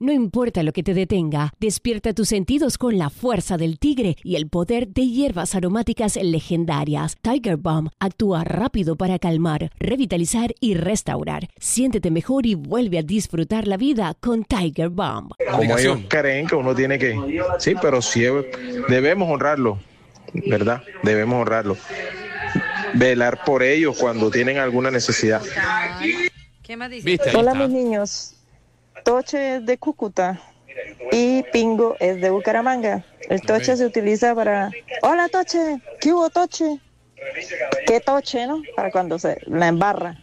No importa lo que te detenga, despierta tus sentidos con la fuerza del tigre y el poder de hierbas aromáticas legendarias. Tiger Balm actúa rápido para calmar, revitalizar y restaurar. Siéntete mejor y vuelve a disfrutar la vida con Tiger Balm. Como ellos creen que uno tiene que... Sí, pero sí debemos honrarlo, ¿verdad? Debemos honrarlo. Velar por ellos cuando tienen alguna necesidad. ¿Qué más dice? Hola, mis niños. Toche es de Cúcuta y Pingo es de Bucaramanga. El toche se utiliza para... Hola, Toche. ¿Qué hubo, Toche? ¿Qué toche, no? Para cuando se la embarra.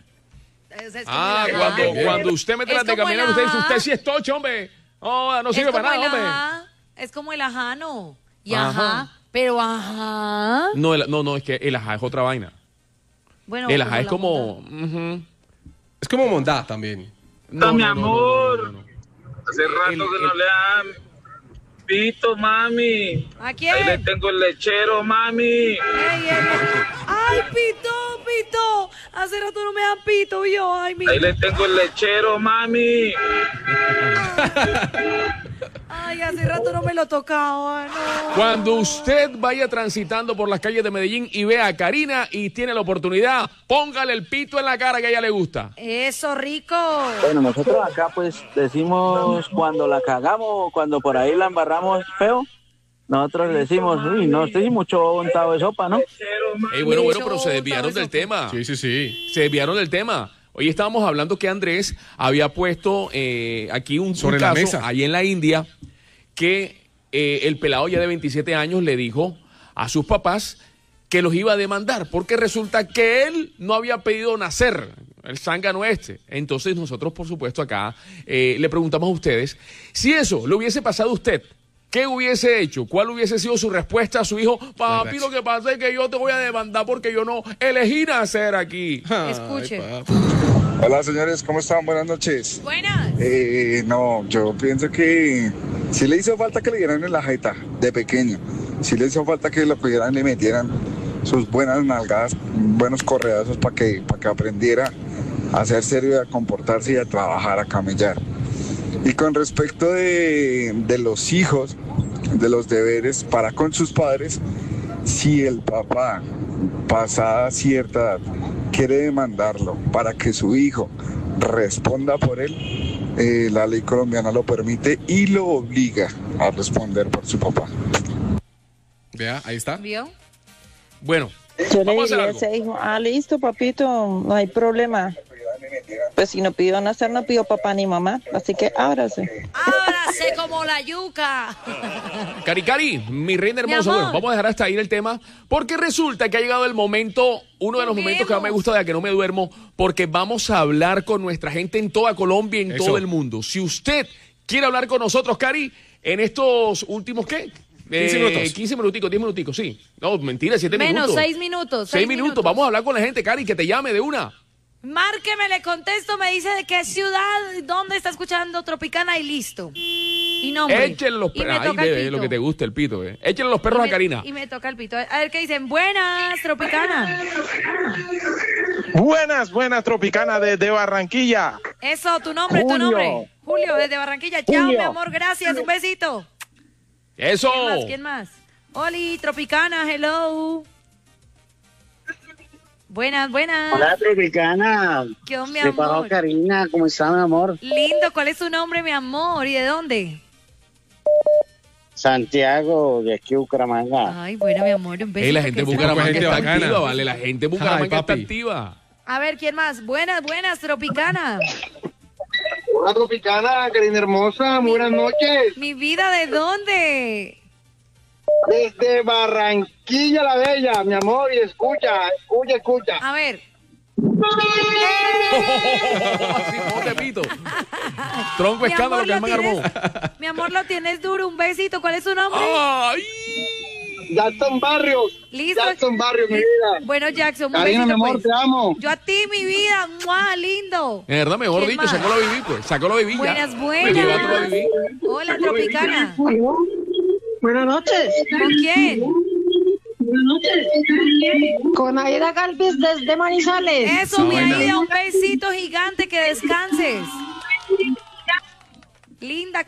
Cuando usted me trata de caminar, usted sí es toche, hombre. No sirve para nada, hombre. Es como el ajano. Y ajá. Pero ajá. No, es que el ajá es otra vaina. Bueno, el ajá es como... Es como mondá también. No, mi amor. Hace rato que no le dan pito, mami. ¿A quién? Ahí le tengo el lechero, mami. Ay, pito. Hace rato no me dan pito, yo. Ay, mi... Ahí le tengo el lechero, mami. Ay, hace rato no me lo tocaba, no. Cuando usted vaya transitando por las calles de Medellín y vea a Karina y tiene la oportunidad, póngale el pito en la cara que a ella le gusta. Eso, rico. Bueno, nosotros acá pues decimos cuando la cagamos o cuando por ahí la embarramos feo, nosotros decimos, uy, no, estoy mucho untado de sopa, ¿no? Bueno, pero se desviaron del tema. Sí. Se desviaron del tema. Hoy estábamos hablando que Andrés había puesto aquí un sobre caso, la mesa, ahí en la India, que el pelado ya de 27 años le dijo a sus papás que los iba a demandar, porque resulta que él no había pedido nacer, el zángano este. Entonces nosotros, por supuesto, acá le preguntamos a ustedes, si eso le hubiese pasado a usted, ¿qué hubiese hecho? ¿Cuál hubiese sido su respuesta a su hijo? Papi, lo que pasa es que yo te voy a demandar porque yo no elegí nacer aquí. Escuche. Hola, señores, ¿cómo están? Buenas noches. Buenas. No, yo pienso que sí le hizo falta que le dieran en la jeta de pequeño. Sí le hizo falta que lo cogieran y le metieran sus buenas nalgadas, buenos correazos para que aprendiera a ser serio y a comportarse y a trabajar, a camellar. Y con respecto de los hijos, de los deberes para con sus padres, si el papá, pasada cierta edad, quiere demandarlo para que su hijo responda por él, la ley colombiana lo permite y lo obliga a responder por su papá. Vea, ahí está. ¿Vio? Bueno, yo le diría a ese hijo, listo, papito, no hay problema. Pues si no pidió nacer, no pidió papá ni mamá, así que ábrase. Ábrase como la yuca. Cari, mi reina hermosa, bueno, vamos a dejar hasta ahí el tema, porque resulta que ha llegado el momento, uno de los momentos que más me gusta de que no me duermo, porque vamos a hablar con nuestra gente en toda Colombia, en todo el mundo. Si usted quiere hablar con nosotros, Cari, en estos últimos, ¿qué? 15 minutos. 15 minuticos, 10 minuticos, sí. No, mentira, 7 minutos. Menos 6 minutos. 6 minutos. Vamos a hablar con la gente, Cari, que te llame de una. Márqueme, le contesto, me dice de qué ciudad, dónde está escuchando Tropicana y listo. Y nombre. Échenle los perros. Ay, bebé, lo que te gusta el pito, Échenle los perros a Karina. Y me toca el pito. A ver qué dicen. Buenas, Tropicana. Buenas, Tropicana desde Barranquilla. Eso, tu nombre. Julio, desde Barranquilla. Chao, mi amor, gracias, un besito. Eso. ¿Quién más? Oli, Tropicana, hello. Buenas. Hola, Tropicana. ¿Qué onda, mi amor? ¿Qué Karina? ¿Cómo está, mi amor? Lindo, ¿cuál es tu nombre, mi amor? ¿Y de dónde? Santiago, de aquí Bucaramanga. Ay, bueno, mi amor, un beso. La gente de Bucaramanga está activa, ¿vale? La gente de Bucaramanga está activa. A ver, ¿quién más? Buenas, Tropicana. Hola, Tropicana, Karina hermosa, buenas noches. Mi vida, ¿de dónde? Desde Barranquilla la Bella, mi amor, y escucha. A ver. Así como te pito. Tronco escándalo que el man armó. Mi amor, lo tienes duro, un besito. ¿Cuál es su nombre? ¡Ay! Jackson Barrios. Listo. Jackson Barrios, mi vida. Bueno, Jackson, un Karina, besito, mi amor, pues. te amo. Yo a ti, mi vida. ¡Mua, lindo! En verdad, mejor dicho, más? sacó la viví. Buenas. Me llevaste la viví. Hola, Tropicana. Buenas noches. ¿Con quién? Con Aida Galvis desde Manizales. Eso, mi vida, un besito gigante, que descanses. Linda.